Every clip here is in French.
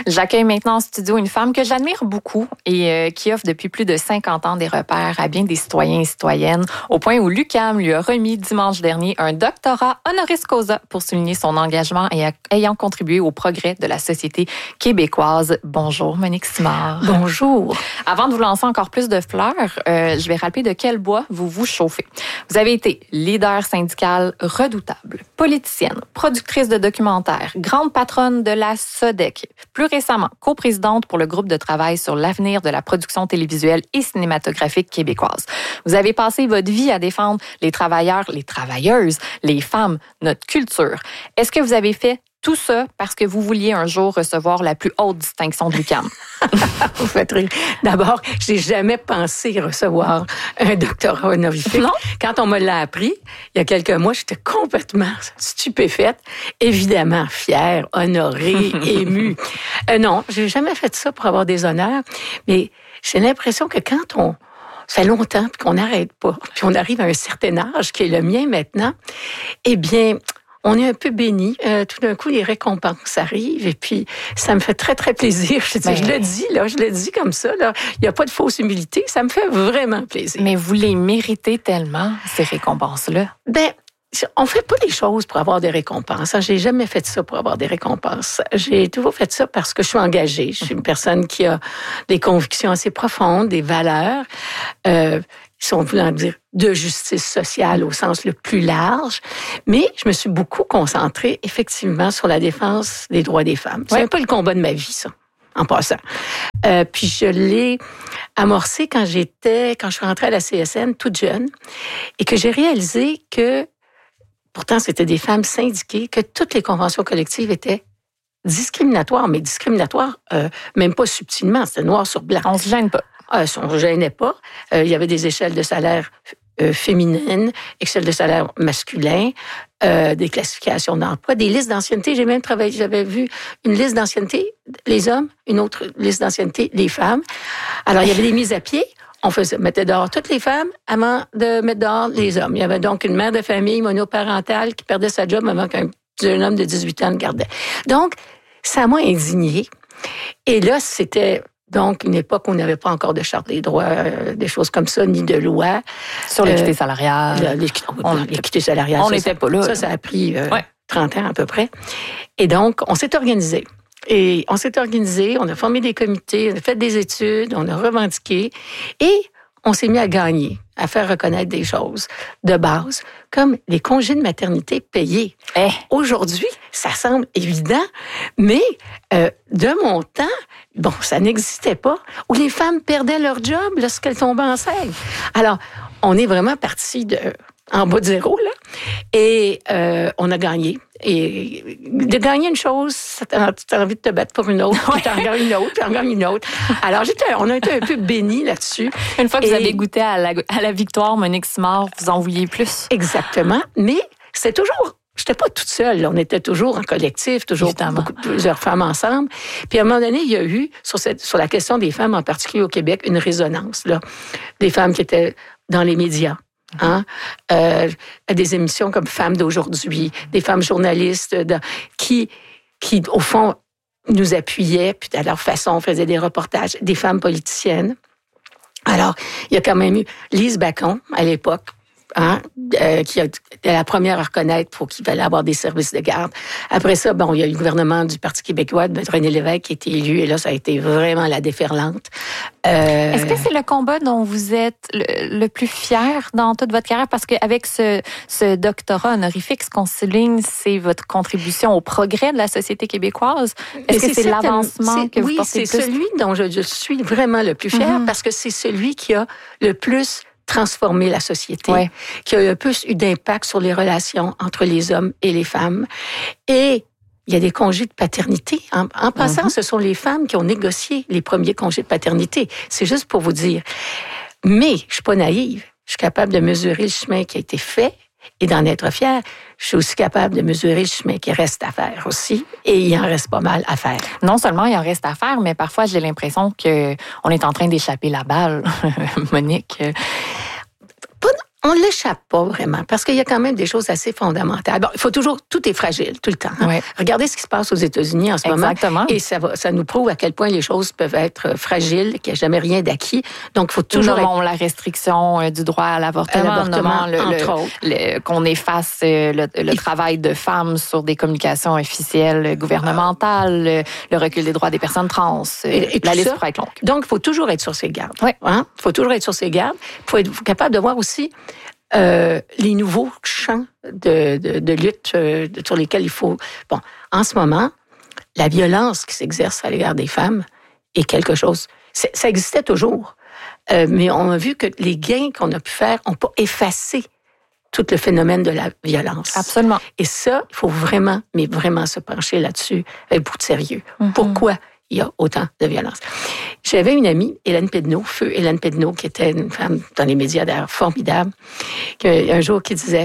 J'accueille maintenant en studio une femme que j'admire beaucoup et qui offre depuis plus de 50 ans des repères à bien des citoyens et citoyennes, au point où l'UQAM lui a remis dimanche dernier un doctorat honoris causa pour souligner son engagement et ayant contribué au progrès de la société québécoise. Bonjour, Monique Simard. Bonjour. Avant de vous lancer encore plus de fleurs, je vais rappeler de quel bois vous vous chauffez. Vous avez été leader syndical redoutable, politicienne, productrice de documentaires, grande patronne de la SODEC, plus récemment coprésidente pour le groupe de travail sur l'avenir de la production télévisuelle et cinématographique québécoise. Vous avez passé votre vie à défendre les travailleurs, les travailleuses, les femmes, notre culture. Est-ce que vous avez fait tout ça parce que vous vouliez un jour recevoir la plus haute distinction de l'UQAM? Vous faites rire. D'abord, j'ai jamais pensé recevoir un doctorat honorifique. Non? Quand on me l'a appris, il y a quelques mois, j'étais complètement stupéfaite, évidemment fière, honorée, émue. Non, j'ai jamais fait ça pour avoir des honneurs, mais j'ai l'impression que quand on ça fait longtemps puis qu'on n'arrête pas, puis on arrive à un certain âge, qui est le mien maintenant, eh bien, on est un peu béni. Tout d'un coup, les récompenses arrivent et puis ça me fait très, très plaisir. Je le dis comme ça. Là. Il n'y a pas de fausse humilité. Ça me fait vraiment plaisir. Mais vous les méritez tellement, ces récompenses-là. On fait pas des choses pour avoir des récompenses. J'ai jamais fait ça pour avoir des récompenses. J'ai toujours fait ça parce que je suis engagée. Je suis une personne qui a des convictions assez profondes, des valeurs, si on voulait en dire, de justice sociale au sens le plus large. Mais je me suis beaucoup concentrée, effectivement, sur la défense des droits des femmes. C'est un peu le combat de ma vie, ça, en passant. Puis je l'ai amorcé quand je suis rentrée à la CSN, toute jeune, et que j'ai réalisé que, pourtant c'était des femmes syndiquées, que toutes les conventions collectives étaient discriminatoires, mais discriminatoires même pas subtilement, c'était noir sur blanc. On se gêne pas. On ne gênait pas. Il y avait des échelles de salaire féminines, échelles de salaire masculins, des classifications d'emploi, des listes d'ancienneté. J'ai même travaillé, j'avais vu une liste d'ancienneté, les hommes, une autre liste d'ancienneté, les femmes. Alors, il y avait des mises à pied. On mettait dehors toutes les femmes avant de mettre dehors les hommes. Il y avait donc une mère de famille monoparentale qui perdait sa job avant qu'un jeune homme de 18 ans le gardait. Donc, ça m'a indignée. Et là, c'était donc une époque où on n'avait pas encore de charte des droits, des choses comme ça, ni de loi. Sur l'équité salariale. L'équité salariale. On n'était pas là. Ça a pris 30 ans à peu près. Et donc, on s'est organisé. On a formé des comités, on a fait des études, on a revendiqué et on s'est mis à gagner, à faire reconnaître des choses de base, comme les congés de maternité payés. Aujourd'hui, ça semble évident, mais de mon temps, ça n'existait pas, où les femmes perdaient leur job lorsqu'elles tombaient enceintes. Alors, on est vraiment parti en bas de zéro, là, et on a gagné. Et de gagner une chose, t'as envie de te battre pour une autre, puis t'en gagnes une autre, puis t'en gagnes une autre. Alors, on a été un peu bénis là-dessus. Une fois que vous avez goûté à la victoire, Monique Simard, vous en vouliez plus. Exactement, mais c'était toujours... J'étais pas toute seule, on était toujours en collectif, toujours plusieurs femmes ensemble. Puis à un moment donné, il y a eu, sur la question des femmes, en particulier au Québec, une résonance, là. Des femmes qui étaient dans les médias. Des émissions comme Femmes d'aujourd'hui, des femmes journalistes qui, au fond, nous appuyaient, puis à leur façon, faisaient des reportages, des femmes politiciennes. Alors, il y a quand même eu Lise Bacon, à l'époque, qui a été la première à reconnaître qu'il fallait avoir des services de garde. Après ça, il y a eu le gouvernement du Parti québécois de René Lévesque qui a été élu, et là, ça a été vraiment la déferlante. Est-ce que c'est le combat dont vous êtes le plus fier dans toute votre carrière? Parce qu'avec ce doctorat honorifique, ce qu'on souligne, c'est votre contribution au progrès de la société québécoise. Est-ce que c'est l'avancement que vous portez le plus? Oui, c'est celui dont je suis vraiment le plus fier, parce que c'est celui qui a le plus transformer la société, qui a le plus eu d'impact sur les relations entre les hommes et les femmes. Et il y a des congés de paternité. En passant, ce sont les femmes qui ont négocié les premiers congés de paternité. C'est juste pour vous dire. Mais je suis pas naïve. Je suis capable de mesurer le chemin qui a été fait et d'en être fière. Je suis aussi capable de mesurer le chemin qui reste à faire aussi. Et il en reste pas mal à faire. Non seulement il en reste à faire, mais parfois j'ai l'impression qu'on est en train d'échapper la balle, Monique. On ne l'échappe pas vraiment, parce qu'il y a quand même des choses assez fondamentales. Bon, il faut toujours, tout est fragile, tout le temps. Hein? Ouais. Regardez ce qui se passe aux États-Unis en ce Exactement. moment. Et ça nous prouve à quel point les choses peuvent être fragiles, qu'il n'y a jamais rien d'acquis. Donc, il faut toujours la restriction du droit à l'avortement, entre autres. Qu'on efface le travail de femmes sur des communications officielles gouvernementales, le recul des droits des personnes trans. Et la liste pourrait être longue. Donc, il faut toujours être sur ses gardes. Ouais. Hein? Il faut toujours être sur ses gardes. Il faut être capable de voir aussi les nouveaux champs de lutte sur lesquels il faut... Bon, en ce moment, la violence qui s'exerce à l'égard des femmes est quelque chose... Ça existait toujours, mais on a vu que les gains qu'on a pu faire n'ont pas effacé tout le phénomène de la violence. Absolument. Et ça, il faut vraiment, mais vraiment se pencher là-dessus avec beaucoup de sérieux. Mm-hmm. Pourquoi il y a autant de violence? J'avais une amie, Hélène Pedneau, feu Hélène Pedneau, qui était une femme dans les médias d'ailleurs formidable, un jour qui disait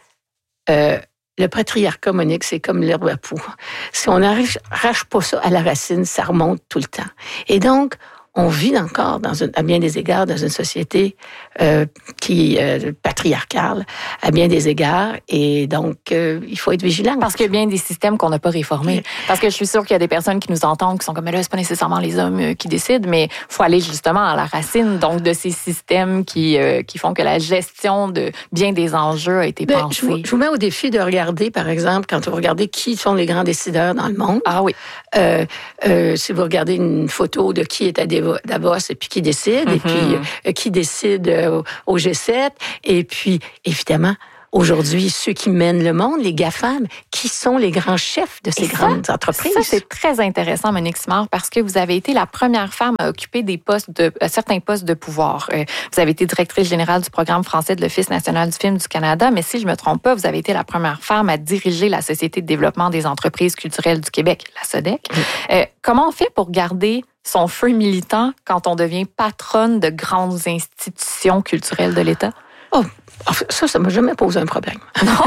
le patriarcat, Monique, c'est comme l'herbe à poux. Si on n'arrache pas ça à la racine, ça remonte tout le temps. Et donc, on vit encore, à bien des égards, dans une société qui est patriarcale, à bien des égards. Et donc, il faut être vigilant. Parce qu'il y a bien des systèmes qu'on n'a pas réformés. Parce que je suis sûre qu'il y a des personnes qui nous entendent, qui sont comme, là, c'est pas nécessairement les hommes qui décident, mais il faut aller justement à la racine, donc, de ces systèmes qui font que la gestion de bien des enjeux a été pensée. Je vous mets au défi de regarder, par exemple, quand vous regardez qui sont les grands décideurs dans le monde. Ah oui. Si vous regardez une photo de qui est à Davos et puis qui décide, et puis qui décide au G7, et puis, évidemment, aujourd'hui, ceux qui mènent le monde, les GAFAM, qui sont les grands chefs de ces grandes entreprises. Ça, c'est très intéressant, Monique Simard, parce que vous avez été la première femme à occuper certains postes de pouvoir. Vous avez été directrice générale du programme français de l'Office national du film du Canada, mais si je ne me trompe pas, vous avez été la première femme à diriger la Société de développement des entreprises culturelles du Québec, la SODEC. Comment on fait pour garder son feu militant quand on devient patronne de grandes institutions culturelles de l'État? Oh, ça m'a jamais posé un problème.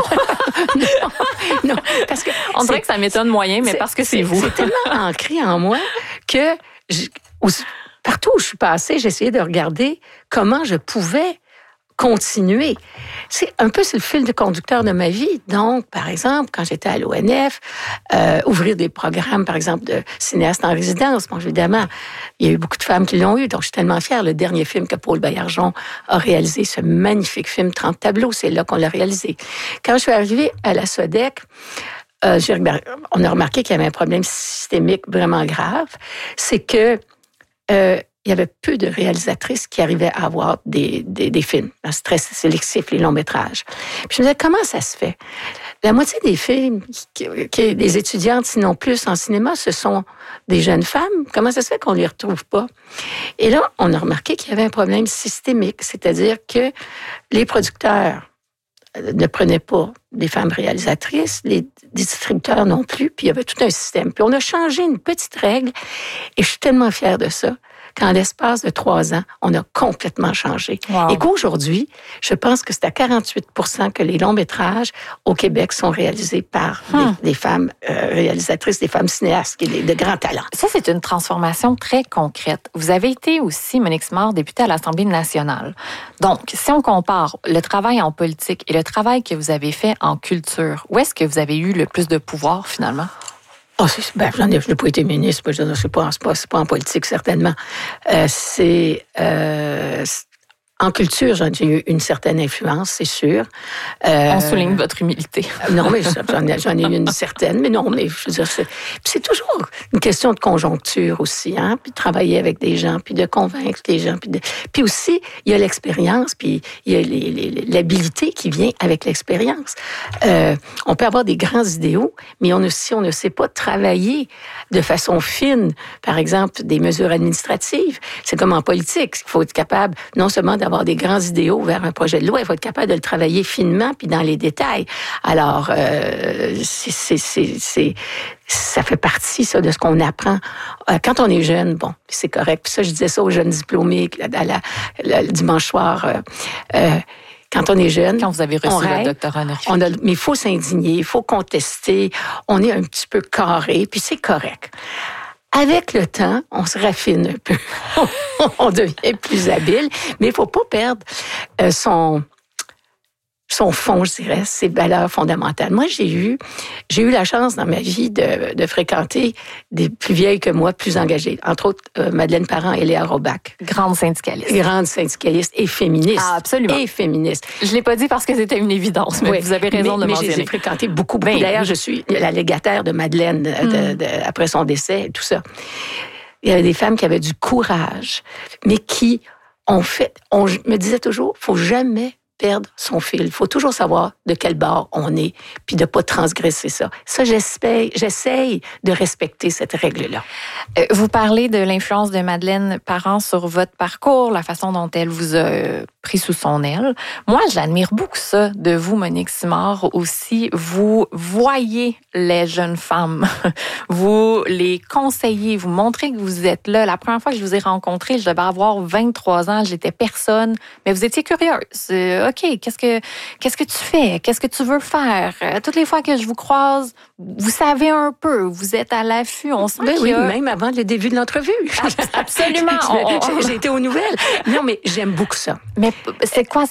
Non, parce que on dirait que ça m'étonne moyen, mais parce que c'est vous. C'est tellement ancré en moi que partout où je suis passée, j'essayais de regarder comment je pouvais continuer. C'est un peu le fil de conducteur de ma vie. Donc, par exemple, quand j'étais à l'ONF, ouvrir des programmes, par exemple, de cinéastes en résidence. Bon, évidemment, il y a eu beaucoup de femmes qui l'ont eu, donc je suis tellement fière. Le dernier film que Paul Baillargeon a réalisé, ce magnifique film 30 tableaux, c'est là qu'on l'a réalisé. Quand je suis arrivée à la SODEC, on a remarqué qu'il y avait un problème systémique vraiment grave. C'est que il y avait peu de réalisatrices qui arrivaient à avoir des films. C'est très sélectif, les longs métrages. Puis je me disais, comment ça se fait? La moitié des films, des étudiantes, sinon plus, en cinéma, ce sont des jeunes femmes. Comment ça se fait qu'on ne les retrouve pas? Et là, on a remarqué qu'il y avait un problème systémique, c'est-à-dire que les producteurs ne prenaient pas des femmes réalisatrices, les distributeurs non plus, puis il y avait tout un système. Puis on a changé une petite règle, et je suis tellement fière de ça, qu'en l'espace de 3 ans, on a complètement changé. Wow. Et qu'aujourd'hui, je pense que c'est à 48% que les longs métrages au Québec sont réalisés par des femmes réalisatrices, des femmes cinéastes, de grands talents. Ça, c'est une transformation très concrète. Vous avez été aussi, Monique Simard, députée à l'Assemblée nationale. Donc, si on compare le travail en politique et le travail que vous avez fait en culture, où est-ce que vous avez eu le plus de pouvoir, finalement? Oh, je n'ai pas été ministre, c'est pas en politique, certainement. En culture, j'en ai eu une certaine influence, c'est sûr. On souligne votre humilité. Non, mais j'en ai eu une certaine. Mais non, mais je veux dire, c'est toujours une question de conjoncture aussi, hein. Puis de travailler avec des gens, puis de convaincre des gens. Puis aussi, il y a l'expérience, puis il y a l'habilité qui vient avec l'expérience. On peut avoir des grands idéaux, mais si on ne sait pas travailler de façon fine, par exemple, des mesures administratives, c'est comme en politique. Il faut être capable non seulement d'avoir des grands idéaux vers un projet de loi, il faut être capable de le travailler finement puis dans les détails. Alors, ça fait partie, ça, de ce qu'on apprend. Quand on est jeune, bon, c'est correct. Puis ça, je disais ça aux jeunes diplômés le dimanche soir. Quand on est jeune, quand vous avez reçu le doctorat honorifique. Mais il faut s'indigner, il faut contester. On est un petit peu carré, puis c'est correct. Avec le temps, on se raffine un peu. On devient plus habile, mais il faut pas perdre son fond, je dirais, ses valeurs fondamentales. Moi, j'ai eu la chance dans ma vie de fréquenter des plus vieilles que moi, plus engagées. Entre autres, Madeleine Parent et Léa Robach. Grande syndicaliste. Grande syndicaliste et féministe. Ah, absolument. Et féministe. Je l'ai pas dit parce que c'était une évidence, mais vous avez raison de le mentionner. Mais je les ai fréquentées beaucoup. D'ailleurs, je suis la légataire de Madeleine après son décès et tout ça. Il y avait des femmes qui avaient du courage, mais qui me disait toujours, faut jamais perdre son fil. Il faut toujours savoir de quel bord on est, puis de ne pas transgresser ça. Ça, j'essaye de respecter cette règle-là. Vous parlez de l'influence de Madeleine Parent sur votre parcours, la façon dont elle vous a pris sous son aile. Moi, j'admire beaucoup ça de vous, Monique Simard, aussi. Vous voyez les jeunes femmes, vous les conseillez, vous montrez que vous êtes là. La première fois que je vous ai rencontré, je devais avoir 23 ans, j'étais personne, mais vous étiez curieuse. OK, qu'est-ce que tu fais? Qu'est-ce que tu veux faire? Toutes les fois que je vous croise, vous savez un peu, vous êtes à l'affût, on sent oui, même avant le début de l'entrevue. Absolument. J'ai été aux nouvelles. Non, mais j'aime beaucoup ça. Mais c'est quoi?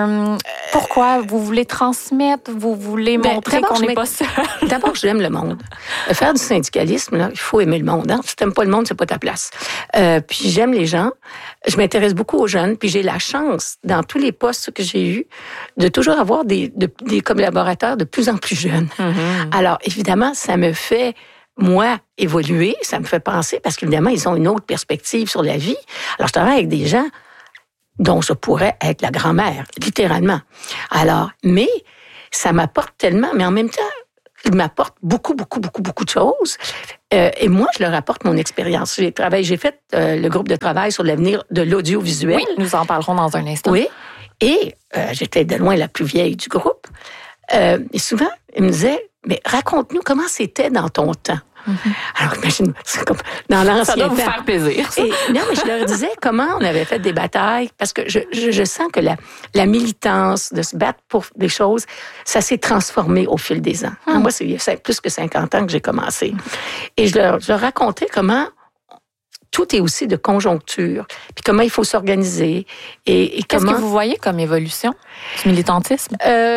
Pourquoi vous voulez transmettre? Vous voulez montrer qu'on n'est pas seul? D'abord, j'aime le monde. Faire du syndicalisme, là, il faut aimer le monde. Hein? Si tu n'aimes pas le monde, c'est pas ta place. Puis j'aime les gens. Je m'intéresse beaucoup aux jeunes. Puis j'ai la chance, dans tous les postes que j'ai eus, de toujours avoir des collaborateurs de plus en plus jeunes. Mm-hmm. Alors, évidemment, ça me fait moi, évoluer, ça me fait penser, parce qu'évidemment, ils ont une autre perspective sur la vie. Alors, je travaille avec des gens dont je pourrais être la grand-mère, littéralement. Alors, mais ça m'apporte tellement, mais en même temps, il m'apporte beaucoup de choses. Et moi, je leur apporte mon expérience. J'ai fait le groupe de travail sur l'avenir de l'audiovisuel. Oui, nous en parlerons dans un instant. Oui, et j'étais de loin la plus vieille du groupe. Et souvent, ils me disaient, mais raconte-nous comment c'était dans ton temps. Mm-hmm. Alors, imagine, c'est comme dans l'ancien temps. Ça doit vous faire plaisir, ça. Et, non, mais je leur disais comment on avait fait des batailles, parce que je sens que la militance, de se battre pour des choses, ça s'est transformé au fil des ans. Moi, c'est plus que 50 ans que j'ai commencé. Et je leur racontais comment tout est aussi de conjoncture, puis comment il faut s'organiser. Et qu'est-ce que vous voyez comme évolution du militantisme?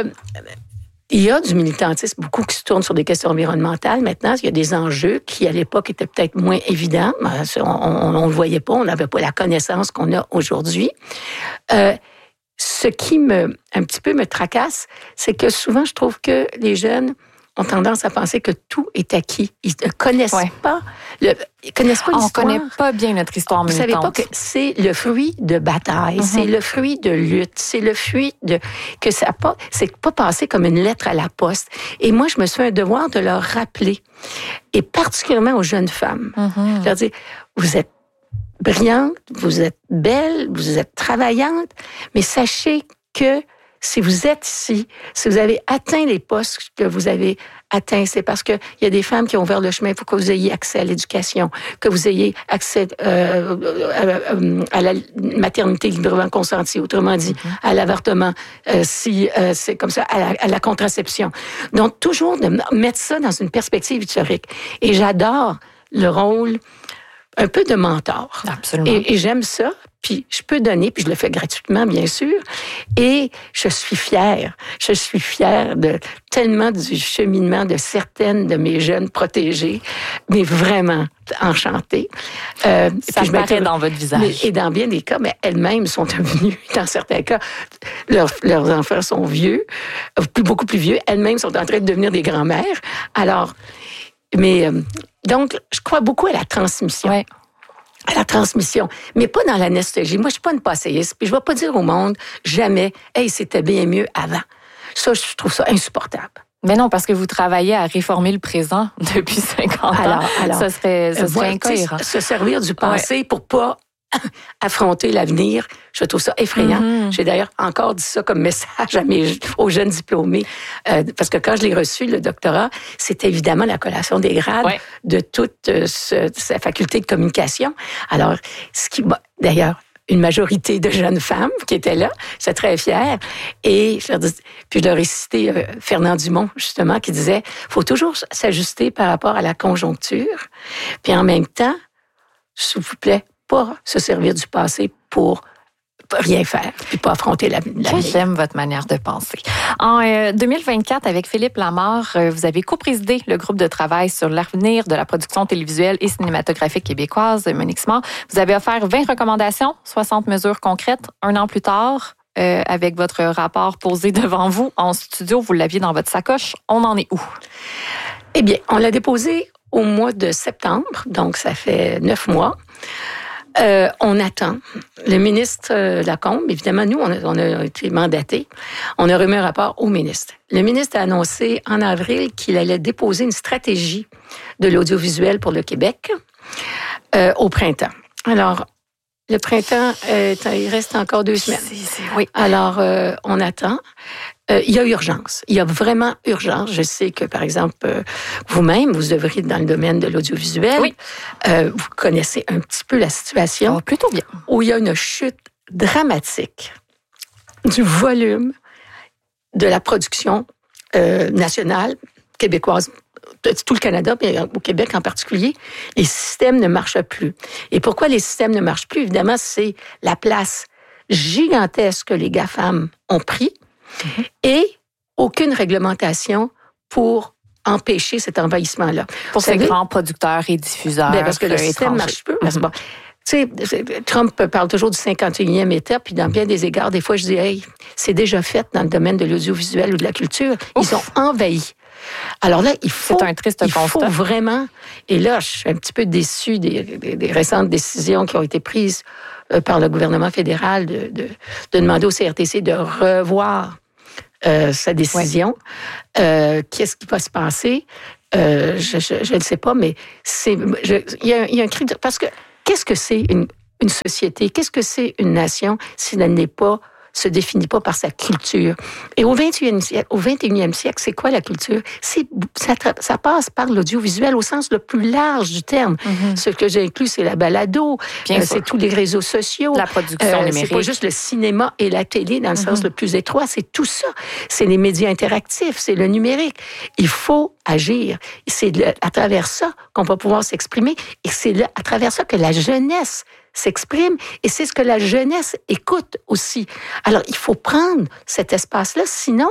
Il y a du militantisme, beaucoup qui se tourne sur des questions environnementales. Maintenant, il y a des enjeux qui, à l'époque, étaient peut-être moins évidents. On ne le voyait pas, on n'avait pas la connaissance qu'on a aujourd'hui. Ce qui un petit peu me tracasse, c'est que souvent, je trouve que les jeunes ont tendance à penser que tout est acquis. Ils ne connaissent pas l'histoire. On ne connaît pas bien notre histoire militante. Vous savez pas que c'est le fruit de bataille, c'est le fruit de lutte, c'est le fruit que c'est pas passé comme une lettre à la poste. Et moi, je me suis fait un devoir de leur rappeler, et particulièrement aux jeunes femmes, de leur dire, vous êtes brillante, vous êtes belle, vous êtes travaillante, mais sachez que si vous êtes ici, si vous avez atteint les postes que vous avez atteints, c'est parce qu'il y a des femmes qui ont ouvert le chemin. Il faut que vous ayez accès à l'éducation, que vous ayez accès à la maternité librement consentie, autrement dit, à l'avortement, si c'est comme ça, à la contraception. Donc, toujours de mettre ça dans une perspective historique. Et j'adore le rôle un peu de mentor. Absolument. Et j'aime ça. Puis je peux donner, puis je le fais gratuitement, bien sûr. Et je suis fière. Je suis fière tellement du cheminement de certaines de mes jeunes protégées, mais vraiment enchantée. Ça paraît dans votre visage. Et dans bien des cas, mais elles-mêmes sont devenues, dans certains cas, leurs enfants sont vieux, beaucoup plus vieux. Elles-mêmes sont en train de devenir des grands-mères. Alors, donc, je crois beaucoup à la transmission. Ouais. À la transmission, mais pas dans la nostalgie. Moi, je suis pas une passéiste, puis je vais pas dire au monde jamais « Hey, c'était bien mieux avant ». Ça, je trouve ça insupportable. Mais non, parce que vous travaillez à réformer le présent depuis 50 ans. Alors ça serait incohérent. Se servir du passé pour pas affronter l'avenir, je trouve ça effrayant. Mm-hmm. J'ai d'ailleurs encore dit ça comme message aux jeunes diplômés, parce que quand je l'ai reçu, le doctorat, c'était évidemment la collation des grades de toute sa faculté de communication. Alors, d'ailleurs, une majorité de jeunes femmes qui étaient là, j'étais très fière. Et je leur ai cité Fernand Dumont, justement, qui disait « faut toujours s'ajuster par rapport à la conjoncture, puis en même temps, s'il vous plaît, pas se servir du passé pour rien faire, puis pas affronter l'avenir. J'aime votre manière de penser. En 2024, avec Philippe Lamarre, vous avez coprésidé le groupe de travail sur l'avenir de la production télévisuelle et cinématographique québécoise, Monique Simard. Vous avez offert 20 recommandations, 60 mesures concrètes. Un an plus tard, avec votre rapport posé devant vous en studio, vous l'aviez dans votre sacoche. On en est où? Eh bien, on l'a déposé au mois de septembre, donc ça fait 9 mois. On attend. Le ministre Lacombe, évidemment, nous, on a été mandatés. On a remis un rapport au ministre. Le ministre a annoncé en avril qu'il allait déposer une stratégie de l'audiovisuel pour le Québec au printemps. Alors, le printemps, il reste encore 2 semaines. Oui. Alors, on attend. Il y a urgence. Il y a vraiment urgence. Je sais que, par exemple, vous-même, vous œuvrez dans le domaine de l'audiovisuel. Oui. Vous connaissez un petit peu la situation. Oh, plutôt bien. Où il y a une chute dramatique du volume de la production nationale, québécoise, tout le Canada, mais au Québec en particulier, les systèmes ne marchent plus. Et pourquoi les systèmes ne marchent plus? Évidemment, c'est la place gigantesque que les GAFAM ont pris et aucune réglementation pour empêcher cet envahissement-là. Pour ces grands producteurs et diffuseurs. Bien, parce que le système ne marche plus. Bon. Tu sais, Trump parle toujours du 51e État, puis dans bien des égards, des fois, je dis, hey, c'est déjà fait dans le domaine de l'audiovisuel ou de la culture. Ils ont envahi. Alors là, il faut vraiment... Et là, je suis un petit peu déçue des récentes décisions qui ont été prises par le gouvernement fédéral de demander au CRTC de revoir sa décision. Ouais. Qu'est-ce qui va se passer? Je ne sais pas, mais il y a un cri de... Parce que qu'est-ce que c'est une société? Qu'est-ce que c'est une nation si elle n'est pas se définit pas par sa culture. Et au 21e siècle, c'est quoi la culture? Ça passe par l'audiovisuel au sens le plus large du terme. Ce que j'ai inclus, c'est la balado, c'est tous les réseaux sociaux. La production numérique. C'est pas juste le cinéma et la télé dans le sens le plus étroit, c'est tout ça. C'est les médias interactifs, c'est le numérique. Il faut agir. C'est à travers ça qu'on va pouvoir s'exprimer et c'est à travers ça que la jeunesse s'exprime et c'est ce que la jeunesse écoute aussi. Alors, il faut prendre cet espace-là, sinon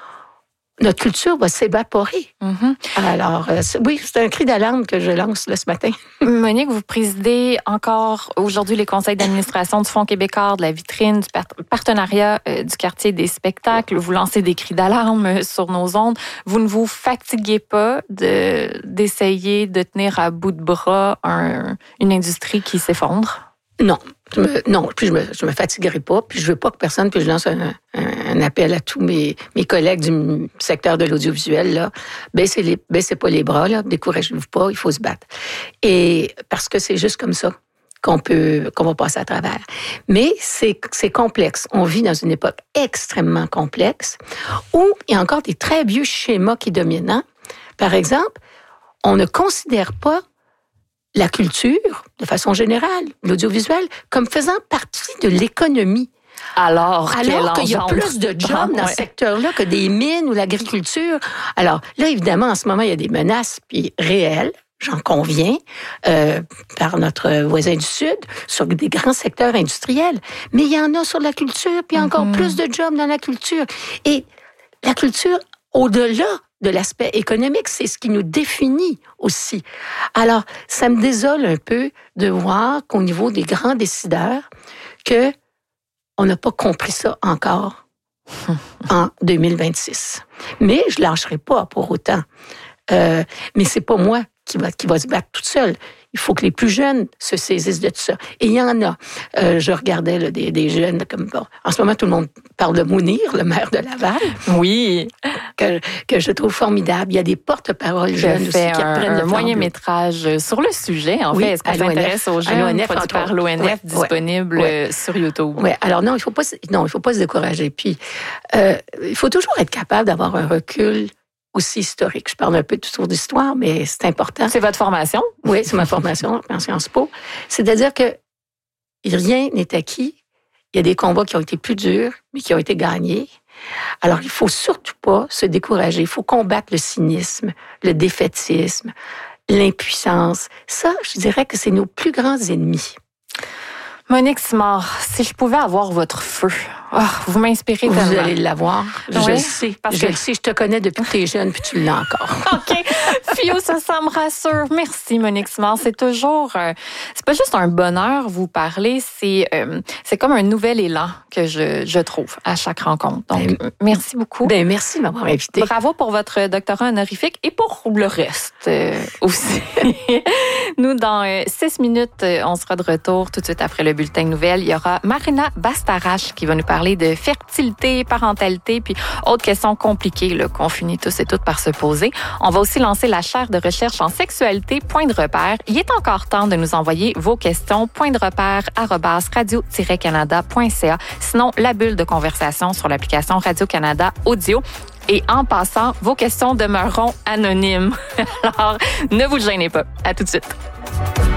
notre culture va s'évaporer. Alors, oui, c'est un cri d'alarme que je lance là, ce matin. Monique, vous présidez encore aujourd'hui les conseils d'administration du Fonds québécois, de la vitrine, du partenariat du quartier des spectacles. Vous lancez des cris d'alarme sur nos ondes. Vous ne vous fatiguez pas d'essayer de tenir à bout de bras une industrie qui s'effondre? Non. Puis je me fatiguerai pas, puis je veux pas que personne, puis je lance un appel à tous mes collègues du secteur de l'audiovisuel, là, baissez pas les bras, là, découragez-vous pas, il faut se battre. Et parce que c'est juste comme ça qu'on va passer à travers. Mais c'est complexe. On vit dans une époque extrêmement complexe où il y a encore des très vieux schémas qui dominent. Hein? Par exemple, on ne considère pas la culture, de façon générale, l'audiovisuel, comme faisant partie de l'économie. Alors qu'il y a plus de jobs dans ce secteur-là que des mines ou l'agriculture. Alors là, évidemment, en ce moment, il y a des menaces réelles, j'en conviens, par notre voisin du Sud, sur des grands secteurs industriels. Mais il y en a sur la culture, puis il y a encore plus de jobs dans la culture. Et la culture, au-delà de l'aspect économique, c'est ce qui nous définit aussi. Alors, ça me désole un peu de voir qu'au niveau des grands décideurs, on n'a pas compris ça encore en 2026. Mais je lâcherai pas pour autant. Mais c'est pas moi qui va se battre toute seule. Il faut que les plus jeunes se saisissent de tout ça. Et il y en a. Je regardais là, des jeunes comme... Bon, en ce moment, tout le monde parle de Mounir, le maire de Laval. Oui. Que je trouve formidable. Il y a des porte-paroles jeunes aussi qui apprennent un moyen-métrage sur le sujet, en fait. Est-ce qu'on s'intéresse aux jeunes produits par l'ONF, disponible sur YouTube? Oui. Alors non, il faut pas se décourager. Puis, il faut toujours être capable d'avoir un recul aussi historique. Je parle un peu de tour d'histoire, mais c'est important. C'est votre formation? Oui, c'est ma formation en Sciences Po. C'est-à-dire que rien n'est acquis. Il y a des combats qui ont été plus durs, mais qui ont été gagnés. Alors, il faut surtout pas se décourager. Il faut combattre le cynisme, le défaitisme, l'impuissance. Ça, je dirais que c'est nos plus grands ennemis. Monique Simard, si je pouvais avoir votre feu, vous m'inspirez tellement. Vous allez l'avoir. Oui, je le sais. Je le sais, je te connais depuis que tu es jeune, puis tu l'as encore. OK. Fio, ça me rassure. Merci, Monique Simard. C'est toujours... c'est pas juste un bonheur vous parler, c'est comme un nouvel élan que je trouve à chaque rencontre. Donc, merci beaucoup. Merci de m'avoir invité. Bravo pour votre doctorat honorifique et pour le reste aussi. Nous, dans 6 minutes, on sera de retour tout de suite après le bulletin de nouvelles. Il y aura Marina Bastarache qui va nous parler de fertilité, parentalité, puis autres questions compliquées là, qu'on finit tous et toutes par se poser. On va aussi lancer la chaire de recherche en sexualité, Point de repère. Il est encore temps de nous envoyer vos questions, pointdrepère@radio-canada.ca. Sinon, la bulle de conversation sur l'application Radio-Canada Audio. Et en passant, vos questions demeureront anonymes. Alors, ne vous gênez pas. À tout de suite.